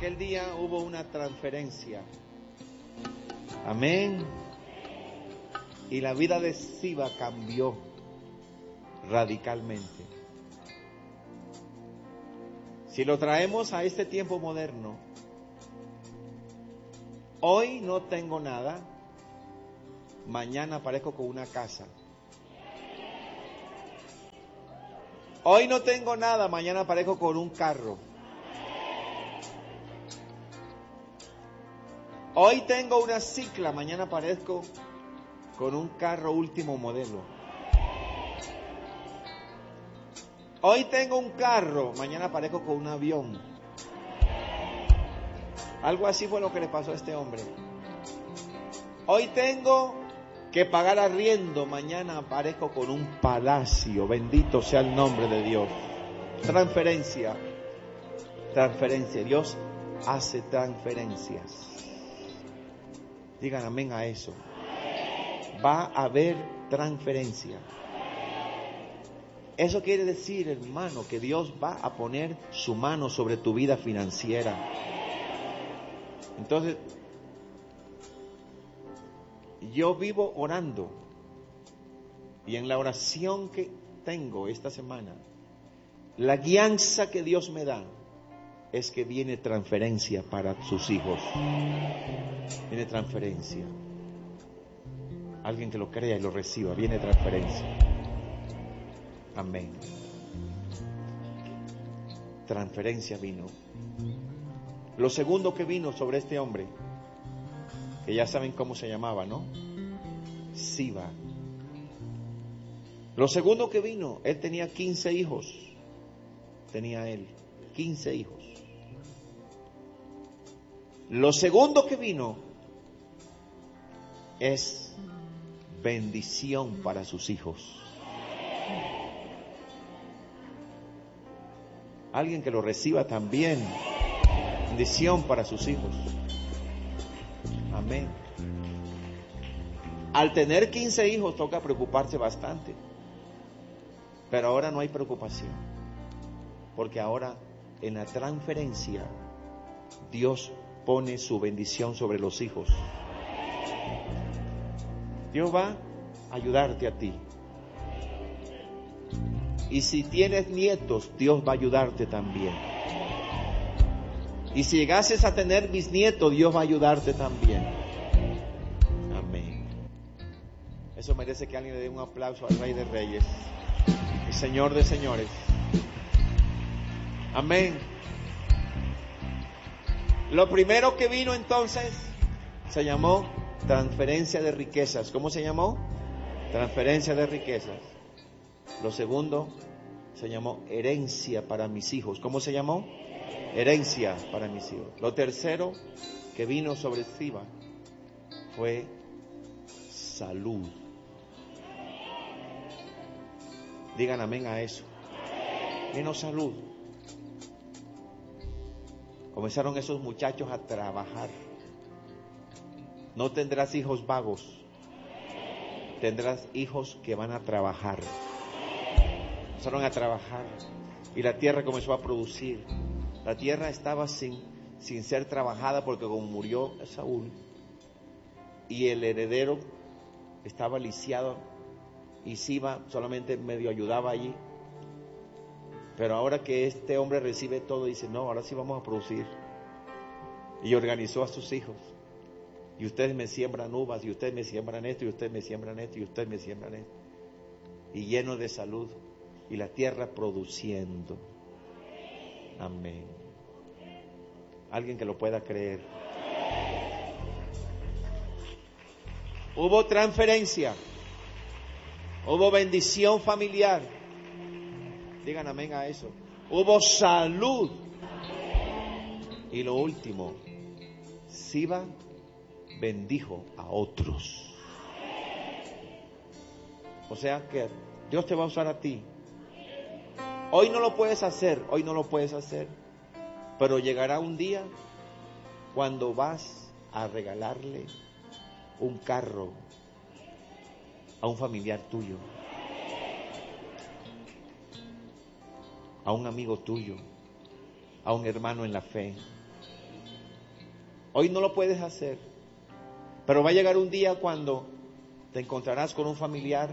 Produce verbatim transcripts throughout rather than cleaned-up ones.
aquel día hubo una transferencia. Amén. Y la vida de Siba cambió radicalmente. Si lo traemos a este tiempo moderno, hoy no tengo nada, mañana aparezco con una casa. Hoy no tengo nada, mañana aparezco con un carro. Hoy tengo una cicla, mañana aparezco con un carro último modelo. Hoy tengo un carro, mañana aparezco con un avión. Algo así fue lo que le pasó a este hombre. Hoy tengo que pagar arriendo, mañana aparezco con un palacio. Bendito sea el nombre de Dios. Transferencia. Transferencia. Dios hace transferencias. Digan amén a eso. Va a haber transferencia. Eso quiere decir, hermano, que Dios va a poner su mano sobre tu vida financiera. Entonces, yo vivo orando. Y en la oración que tengo esta semana, la guianza que Dios me da es que viene transferencia para sus hijos. Viene transferencia. Alguien que lo crea y lo reciba, viene transferencia. Amén. Transferencia vino. Lo segundo que vino sobre este hombre, que ya saben cómo se llamaba, ¿no? Siba. Lo segundo que vino, él tenía quince hijos. Tenía él quince hijos. Lo segundo que vino es bendición para sus hijos. Alguien que lo reciba también. Bendición para sus hijos. Amén. Al tener quince hijos toca preocuparse bastante. Pero ahora no hay preocupación. Porque ahora en la transferencia Dios pone su bendición sobre los hijos. Dios va a ayudarte a ti. Y si tienes nietos, Dios va a ayudarte también. Y si llegases a tener bisnietos, Dios va a ayudarte también. Amén. Eso merece que alguien le dé un aplauso al Rey de Reyes y Señor de Señores. Amén. Lo primero que vino entonces se llamó transferencia de riquezas. ¿Cómo se llamó? Transferencia de riquezas. Lo segundo se llamó herencia para mis hijos. ¿Cómo se llamó? Herencia para mis hijos. Lo tercero que vino sobre Siba fue salud. Digan amén a eso. Vino salud. Comenzaron esos muchachos a trabajar. No tendrás hijos vagos. Tendrás hijos que van a trabajar. Comenzaron a trabajar y la tierra comenzó a producir. La tierra estaba sin, sin ser trabajada porque como murió Saúl y el heredero estaba lisiado y Siba solamente medio ayudaba allí. Pero ahora que este hombre recibe todo, dice, no, ahora sí vamos a producir. Y organizó a sus hijos. Y ustedes me siembran uvas, y ustedes me siembran esto, y ustedes me siembran esto, y ustedes me siembran esto. Y lleno de salud. Y la tierra produciendo. Amén. Alguien que lo pueda creer. Hubo transferencia. Hubo bendición familiar. Digan amén a eso. Hubo salud. Y lo último, Siba bendijo a otros. O sea que Dios te va a usar a ti. Hoy no lo puedes hacer, hoy no lo puedes hacer. Pero llegará un día cuando vas a regalarle un carro a un familiar tuyo, a un amigo tuyo, a un hermano en la fe. Hoy no lo puedes hacer, pero va a llegar un día cuando te encontrarás con un familiar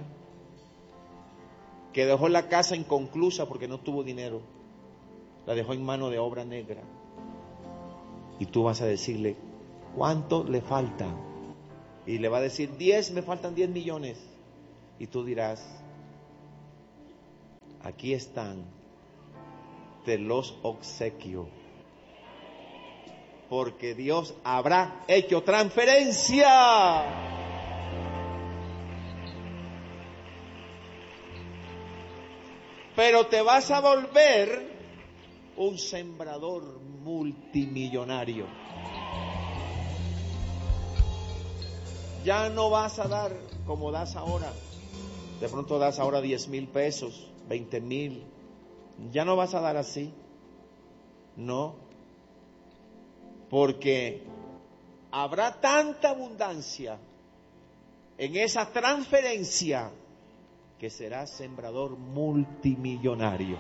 que dejó la casa inconclusa porque no tuvo dinero, la dejó en mano de obra negra, y tú vas a decirle, ¿cuánto le falta? Y le va a decir, diez, me faltan diez millones, y tú dirás, aquí están, te los obsequio, porque Dios habrá hecho transferencia. Pero te vas a volver un sembrador multimillonario. Ya no vas a dar como das ahora. De pronto das ahora diez mil pesos, veinte mil. Ya no vas a dar así. No. Porque habrá tanta abundancia en esa transferencia que serás sembrador multimillonario.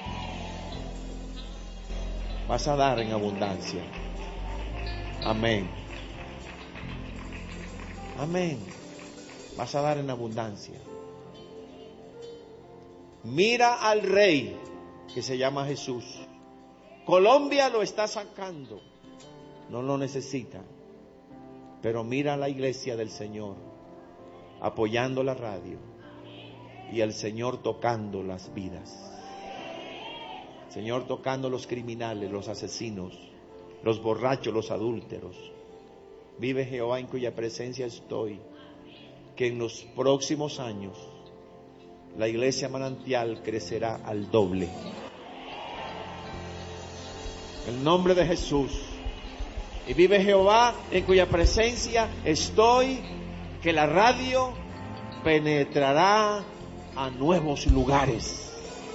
Vas a dar en abundancia. Amén. Amén. Vas a dar en abundancia. Mira al rey que se llama Jesús. Colombia lo está sacando. No lo necesita. Pero mira a la iglesia del Señor apoyando la radio y el Señor tocando las vidas. Señor tocando los criminales, los asesinos, los borrachos, los adúlteros. Vive Jehová en cuya presencia estoy, que en los próximos años la iglesia manantial crecerá al doble. En el nombre de Jesús. Y vive Jehová en cuya presencia estoy, que la radio penetrará a nuevos lugares.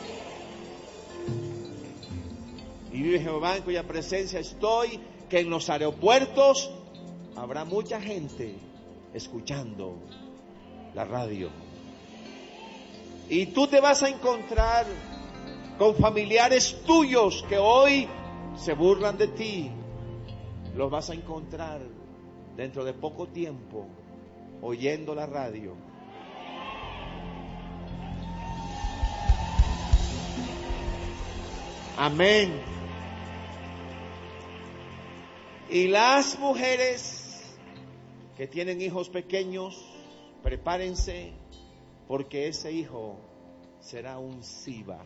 Y vive Jehová en cuya presencia estoy, que en los aeropuertos habrá mucha gente escuchando la radio. Y tú te vas a encontrar con familiares tuyos que hoy se burlan de ti. Los vas a encontrar dentro de poco tiempo oyendo la radio. Amén. Y las mujeres que tienen hijos pequeños, prepárense, porque ese hijo será un Siba.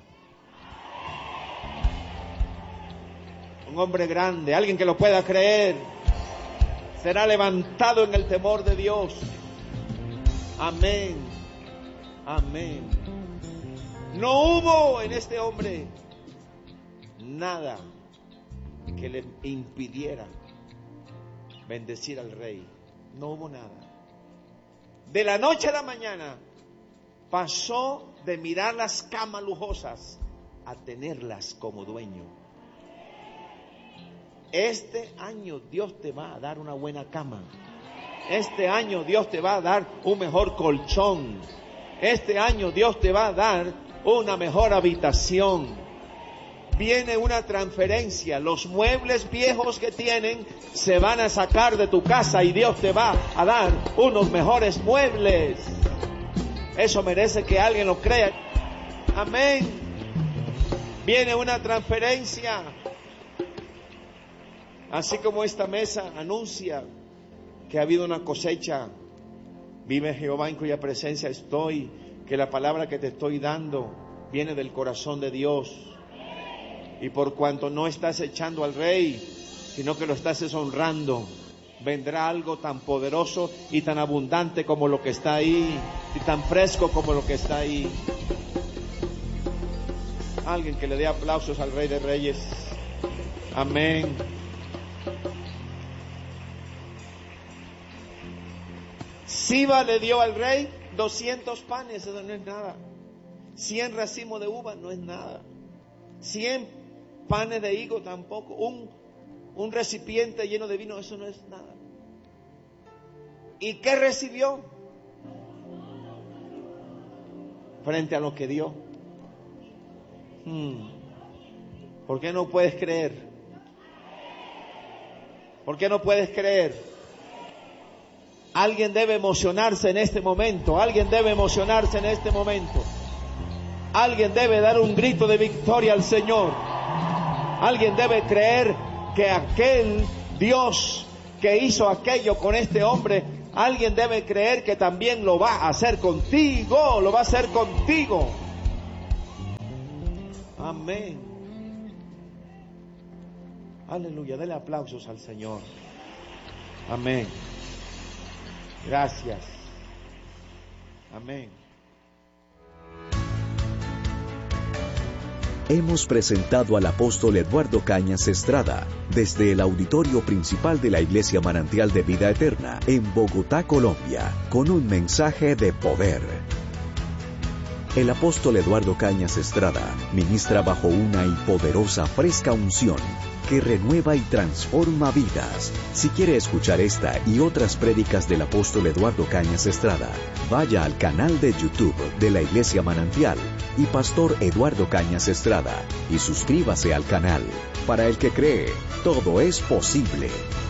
Un hombre grande, alguien que lo pueda creer, será levantado en el temor de Dios. Amén. Amén. No hubo en este hombre nada que le impidiera bendecir al rey. No hubo nada. De la noche a la mañana pasó de mirar las camas lujosas a tenerlas como dueño. Este año Dios te va a dar una buena cama. Este año Dios te va a dar un mejor colchón. Este año Dios te va a dar una mejor habitación. Viene una transferencia. Los muebles viejos que tienen se van a sacar de tu casa y Dios te va a dar unos mejores muebles. Eso merece que alguien lo crea. Amén. Viene una transferencia. Así como esta mesa anuncia que ha habido una cosecha, vive Jehová en cuya presencia estoy, que la palabra que te estoy dando viene del corazón de Dios. Y por cuanto no estás echando al rey, sino que lo estás deshonrando, vendrá algo tan poderoso y tan abundante como lo que está ahí, y tan fresco como lo que está ahí. Alguien que le dé aplausos al Rey de Reyes. Amén. Siba le dio al rey doscientos panes, eso no es nada. cien racimos de uva no es nada. cien panes de higo tampoco. Un, un recipiente lleno de vino, eso no es nada. ¿Y qué recibió? Frente a lo que dio. Hmm. ¿Por qué no puedes creer? ¿Por qué no puedes creer? Alguien debe emocionarse en este momento. Alguien debe emocionarse en este momento. Alguien debe dar un grito de victoria al Señor. Alguien debe creer que aquel Dios que hizo aquello con este hombre, alguien debe creer que también lo va a hacer contigo, lo va a hacer contigo. Amén. Aleluya, dale aplausos al Señor. Amén. Gracias. Amén. Hemos presentado al apóstol Eduardo Cañas Estrada desde el auditorio principal de la Iglesia Manantial de Vida Eterna en Bogotá, Colombia, con un mensaje de poder. El apóstol Eduardo Cañas Estrada ministra bajo una y poderosa fresca unción que renueva y transforma vidas. Si quiere escuchar esta y otras prédicas del apóstol Eduardo Cañas Estrada, vaya al canal de YouTube de la Iglesia Manantial y Pastor Eduardo Cañas Estrada y suscríbase al canal. Para el que cree, todo es posible.